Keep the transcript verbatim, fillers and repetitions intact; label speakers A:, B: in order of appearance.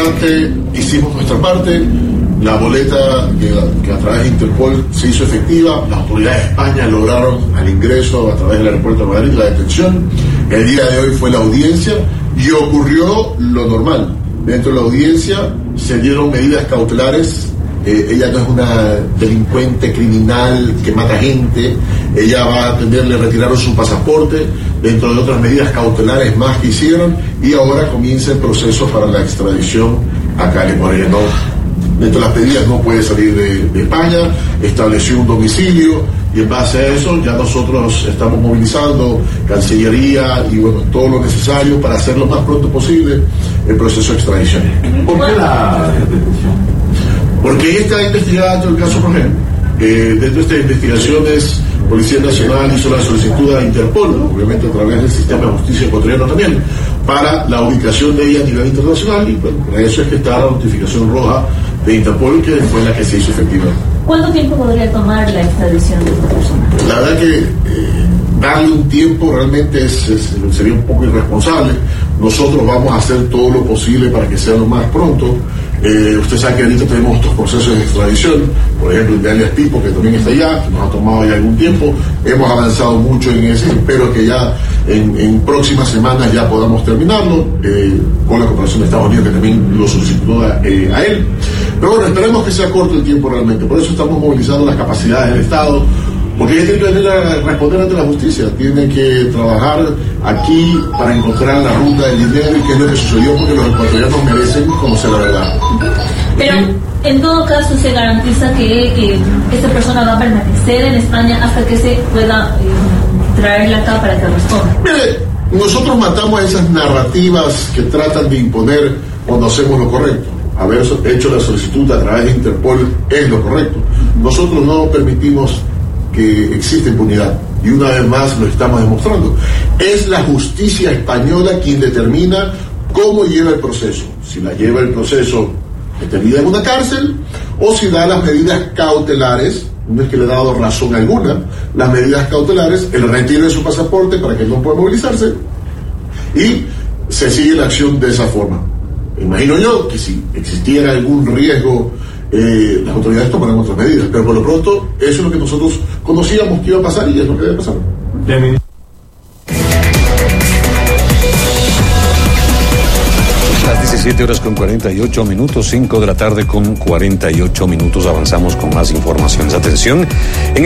A: verdad que hicimos nuestra parte. La boleta que, que a través de Interpol se hizo efectiva. Las autoridades de España lograron al ingreso a través del aeropuerto de Madrid la detención. El día de hoy fue la audiencia y ocurrió lo normal. Dentro de la audiencia se dieron medidas cautelares. Eh, ella no es una delincuente criminal que mata gente. Ella va a atender, le retiraron su pasaporte, dentro de otras medidas cautelares más que hicieron, y ahora comienza el proceso para la extradición acá en Ecuador. Ella no, dentro de las medidas no puede salir de, de España, estableció un domicilio, y en base a eso ya nosotros estamos movilizando Cancillería y bueno, todo lo necesario para hacer lo más pronto posible el proceso de extradición.
B: ¿Por qué la detención?
A: Porque ella está investigada dentro del caso Rogel. Eh, dentro de estas investigaciones, Policía Nacional hizo la solicitud a Interpol, obviamente a través del sistema de justicia ecuatoriano también, para la ubicación de ella a nivel internacional, y bueno, para eso es que está la notificación roja de Interpol, que fue la que se hizo efectiva.
C: ¿Cuánto tiempo podría tomar la extradición de esta persona?
A: La verdad que eh, darle un tiempo realmente es, es, sería un poco irresponsable. Nosotros vamos a hacer todo lo posible para que sea lo más pronto. Eh, usted sabe que ahorita tenemos otros procesos de extradición, por ejemplo el de alias Pipo, que también está allá, que nos ha tomado ya algún tiempo. Hemos avanzado mucho en ese, espero que ya en, en próximas semanas ya podamos terminarlo, eh, con la cooperación de Estados Unidos, que también lo solicitó a, eh, a él. Pero bueno, esperemos que sea corto el tiempo realmente, por eso estamos movilizando las capacidades del Estado, porque ella tiene que responder ante la justicia, tiene que trabajar aquí para encontrar la ruta del dinero y qué es lo que sucedió, porque los ecuatorianos merecen conocer la verdad.
C: Pero en todo caso se garantiza que eh, esta persona va a permanecer en España hasta que se pueda eh, traerla acá para que responda.
A: Mire, nosotros matamos a esas narrativas que tratan de imponer cuando hacemos lo correcto. Haber hecho la solicitud a través de Interpol es lo correcto. Nosotros no permitimos que existe impunidad, y una vez más lo estamos demostrando. Es la justicia española quien determina cómo lleva el proceso, si la lleva el proceso detenida en una cárcel o si da las medidas cautelares. No es que le ha dado razón alguna, las medidas cautelares, el retiro de su pasaporte para que no pueda movilizarse, y se sigue la acción de esa forma. Imagino yo que si existiera algún riesgo, Eh, las autoridades tomarán otras medidas, pero por lo pronto eso es lo que nosotros conocíamos que iba a pasar y es lo que debe pasar.
B: Bien.
D: Las diecisiete horas con cuarenta y ocho minutos, cinco de la tarde con cuarenta y ocho minutos. Avanzamos con más informaciones. Atención. En